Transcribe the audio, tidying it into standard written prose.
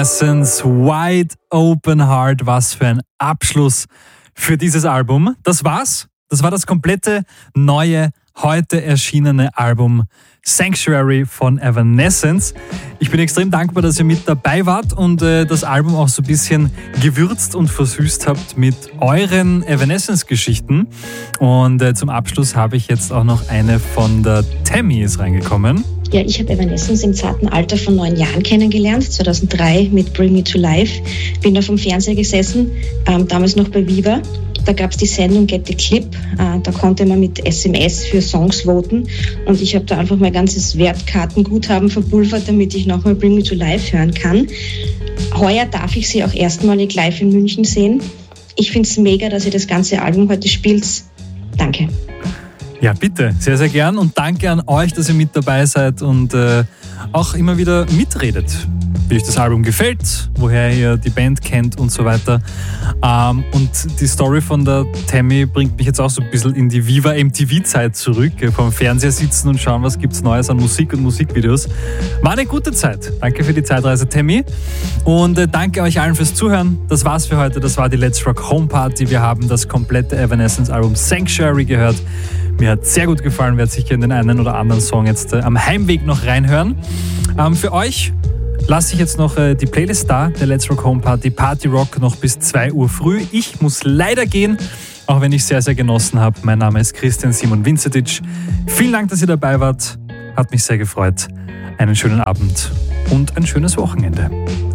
Essence, Wide Open Heart, was für ein Abschluss für dieses Album. Das war's. Das war das komplette neue, heute erschienene Album Sanctuary von Evanescence. Ich bin extrem dankbar, dass ihr mit dabei wart und das Album auch so ein bisschen gewürzt und versüßt habt mit euren Evanescence-Geschichten. Und zum Abschluss habe ich jetzt auch noch eine von der Tammy ist reingekommen. Ja, ich habe Evanescence im zarten Alter von 9 Jahren kennengelernt, 2003 mit Bring Me to Life. Bin da vom Fernseher gesessen, damals noch bei Viva. Da gab es die Sendung Get the Clip, da konnte man mit SMS für Songs voten und ich habe da einfach mein ganzes Wertkartenguthaben verpulvert, damit ich nochmal Bring Me to Life hören kann. Heuer darf ich sie auch erstmalig live in München sehen. Ich finde es mega, dass ihr das ganze Album heute spielt. Danke. Ja, bitte, sehr, sehr gern und danke an euch, dass ihr mit dabei seid und auch immer wieder mitredet, wie euch das Album gefällt, woher ihr die Band kennt und so weiter. Und die Story von der Tammy bringt mich jetzt auch so ein bisschen in die Viva MTV-Zeit zurück, vom Fernseher sitzen und schauen, was gibt's Neues an Musik und Musikvideos. War eine gute Zeit. Danke für die Zeitreise, Tammy. Und danke euch allen fürs Zuhören. Das war's für heute. Das war die Let's Rock Home Party. Wir haben das komplette Evanescence-Album Sanctuary gehört. Mir hat sehr gut gefallen, werde sicher in den einen oder anderen Song jetzt am Heimweg noch reinhören. Für euch lasse ich jetzt noch die Playlist da, der Let's Rock Home Party, Party Rock, noch bis 2 Uhr früh. Ich muss leider gehen, auch wenn ich sehr, sehr genossen habe. Mein Name ist Christian Simon Vincetic. Vielen Dank, dass ihr dabei wart. Hat mich sehr gefreut. Einen schönen Abend und ein schönes Wochenende.